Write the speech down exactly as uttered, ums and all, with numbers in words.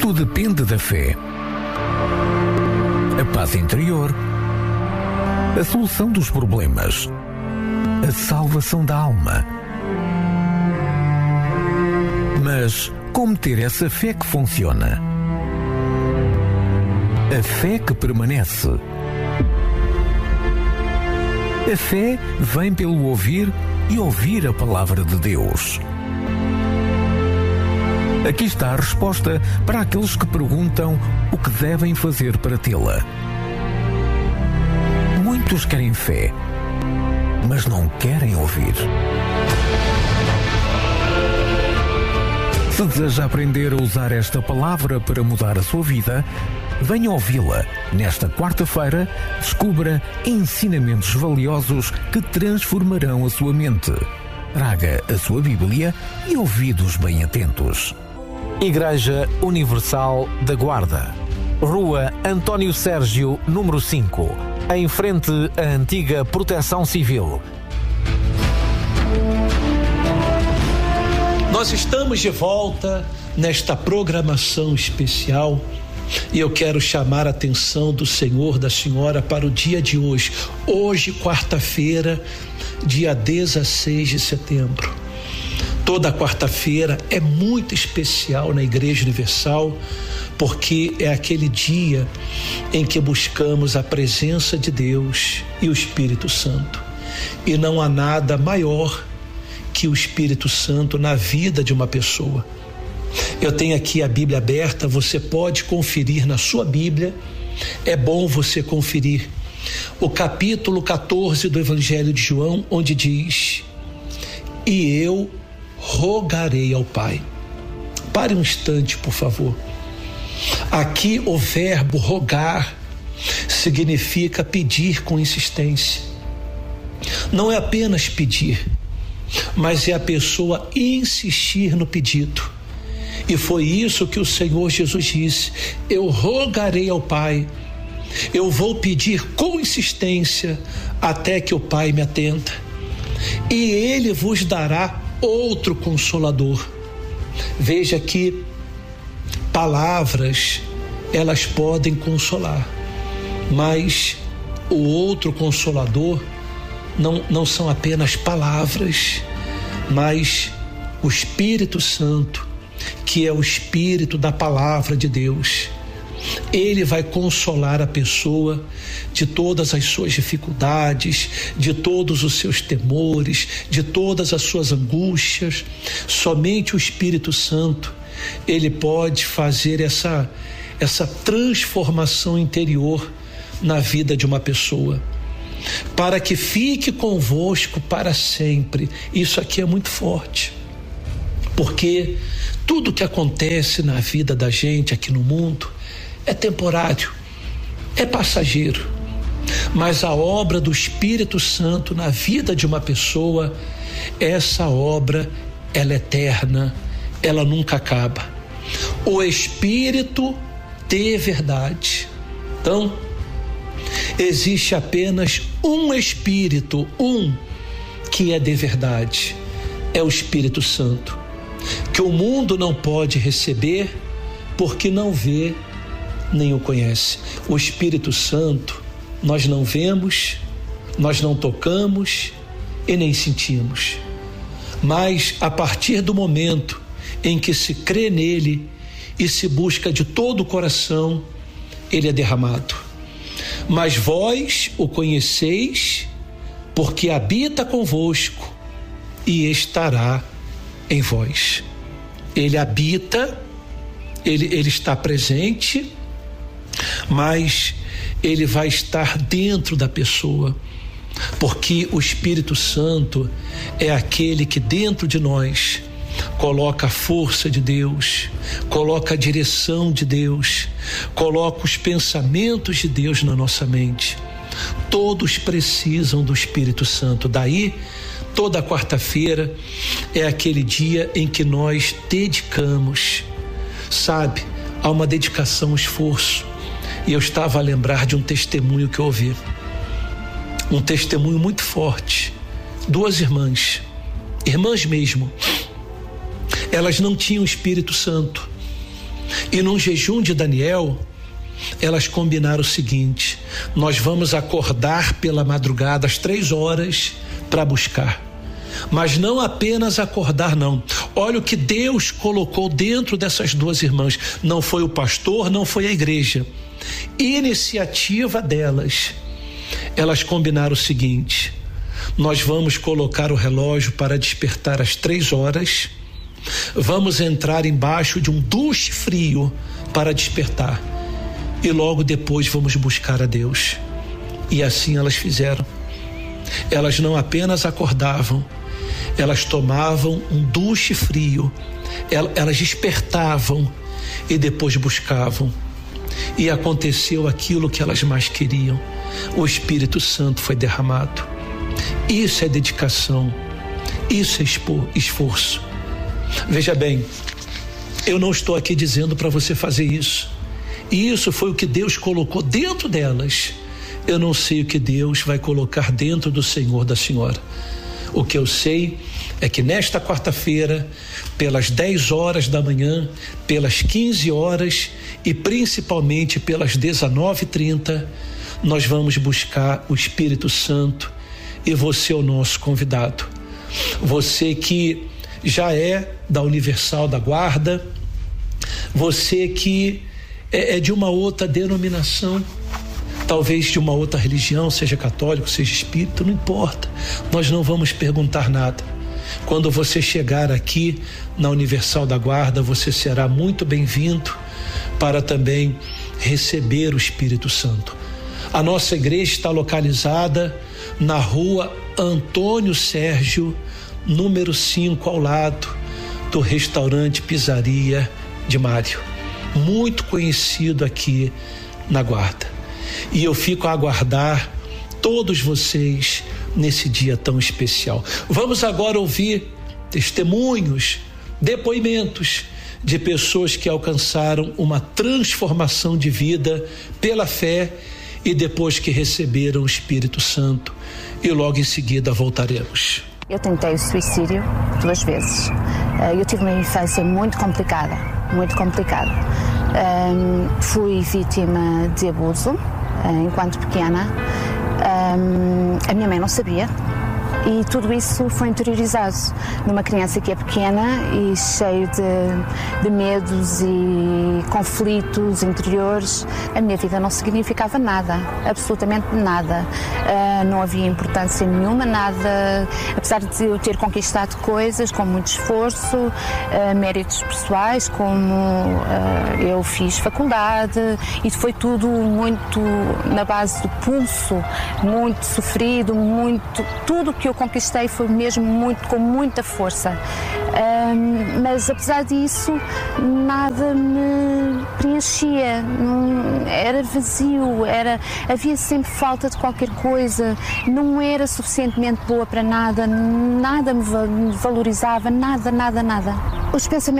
Tudo depende da fé. A paz interior, a solução dos problemas, a salvação da alma. Mas como ter essa fé que funciona? A fé que permanece. A fé vem pelo ouvir e ouvir a palavra de Deus. Aqui está a resposta para aqueles que perguntam o que devem fazer para tê-la. Muitos querem fé, mas não querem ouvir. Se deseja aprender a usar esta palavra para mudar a sua vida, venha ouvi-la. Nesta quarta-feira, descubra ensinamentos valiosos que transformarão a sua mente. Traga a sua Bíblia e ouvidos bem atentos. Igreja Universal da Guarda, Rua António Sérgio, número cinco, em frente à antiga Proteção Civil. Nós estamos de volta nesta programação especial e eu quero chamar a atenção do Senhor, da Senhora para o dia de hoje. Hoje, quarta-feira, dia dezesseis de setembro. Toda quarta-feira é muito especial na Igreja Universal, porque é aquele dia em que buscamos a presença de Deus e o Espírito Santo. E não há nada maior que o Espírito Santo na vida de uma pessoa. Eu tenho aqui a Bíblia aberta, você pode conferir na sua Bíblia, é bom você conferir o capítulo quatorze do Evangelho de João, onde diz: e eu rogarei ao Pai. Pare um instante, por favor. Aqui o verbo rogar significa pedir com insistência. Não é apenas pedir, mas é a pessoa insistir no pedido. E foi isso que o Senhor Jesus disse: eu rogarei ao Pai, eu vou pedir com insistência até que o Pai me atenda, e Ele vos dará outro Consolador. Veja que palavras, elas podem consolar, mas o outro Consolador não, não são apenas palavras, mas o Espírito Santo, que é o Espírito da palavra de Deus. Ele vai consolar a pessoa de todas as suas dificuldades, de todos os seus temores, de todas as suas angústias. Somente o Espírito Santo, ele pode fazer essa, essa transformação interior na vida de uma pessoa, para que fique convosco para sempre. Isso aqui é muito forte, porque tudo que acontece na vida da gente aqui no mundo é temporário, é passageiro, mas a obra do Espírito Santo na vida de uma pessoa, essa obra, ela é eterna, ela nunca acaba. O Espírito de verdade. Então, existe apenas um Espírito, um que é de verdade, é o Espírito Santo, que o mundo não pode receber porque não vê nem o conhece. O Espírito Santo nós não vemos, nós não tocamos e nem sentimos, mas a partir do momento em que se crê nele e se busca de todo o coração, ele é derramado. Mas vós o conheceis, porque habita convosco e estará em vós. Ele habita, ele, ele está presente, mas ele vai estar dentro da pessoa, porque o Espírito Santo é aquele que dentro de nós coloca a força de Deus, coloca a direção de Deus, coloca os pensamentos de Deus na nossa mente. Todos precisam do Espírito Santo. Daí, toda quarta-feira é aquele dia em que nós dedicamos, sabe, há uma dedicação, um esforço. E eu estava a lembrar de um testemunho que eu ouvi, um testemunho muito forte. Duas irmãs, irmãs mesmo, elas não tinham Espírito Santo, E num jejum de Daniel, elas combinaram o seguinte: nós vamos acordar pela madrugada às três horas para buscar. Mas não apenas acordar, não. Olha o que Deus colocou dentro dessas duas irmãs. Não foi o pastor, não foi a igreja. Iniciativa delas. Elas combinaram o seguinte: nós vamos colocar o relógio para despertar às três horas. Vamos entrar embaixo de um duche frio para despertar. E logo depois vamos buscar a Deus. E assim elas fizeram. Elas não apenas acordavam, elas tomavam um duche frio, elas despertavam e depois buscavam. E aconteceu aquilo que elas mais queriam: o Espírito Santo foi derramado. Isso é dedicação, isso é esforço. Veja bem, eu não estou aqui dizendo para você fazer isso. E isso foi o que Deus colocou dentro delas. Eu não sei o que Deus vai colocar dentro do Senhor, da senhora. O que eu sei é que nesta quarta-feira, pelas dez horas da manhã, pelas quinze horas e principalmente pelas dezenove e trinta, nós vamos buscar o Espírito Santo, e você é o nosso convidado. Você que já é da Universal da Guarda, você que é, é de uma outra denominação, talvez de uma outra religião, seja católico, seja espírita, não importa. Nós não vamos perguntar nada. Quando você chegar aqui na Universal da Guarda, você será muito bem-vindo para também receber o Espírito Santo. A nossa igreja está localizada na rua Antônio Sérgio, número cinco, ao lado do restaurante Pizzaria de Mário, muito conhecido aqui na Guarda. E eu fico a aguardar todos vocês nesse dia tão especial. Vamos agora ouvir testemunhos, depoimentos de pessoas que alcançaram uma transformação de vida pela fé e depois que receberam o Espírito Santo. E logo em seguida voltaremos. Eu tentei o suicídio duas vezes. Eu tive uma infância muito complicada, muito complicada. Um, fui vítima de abuso enquanto pequena. Um, a minha mãe não sabia e tudo isso foi interiorizado numa criança que é pequena e cheio de, de medos e conflitos interiores. A minha vida não significava nada, absolutamente nada. Uh, não havia importância nenhuma, nada, apesar de eu ter conquistado coisas com muito esforço, uh, méritos pessoais, como uh, eu fiz faculdade, e foi tudo muito na base do pulso, muito sofrido, muito, tudo que eu conquistei foi mesmo muito, com muita força. Um, mas apesar disso, nada me preenchia, não, era vazio, era, havia sempre falta de qualquer coisa, não era suficientemente boa para nada, nada me valorizava, nada, nada, nada. Os pensamentos